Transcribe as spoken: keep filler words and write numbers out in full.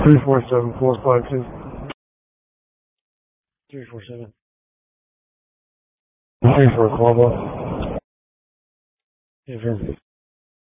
three four seven four five two. three four seven. three for a call ball. Confirm.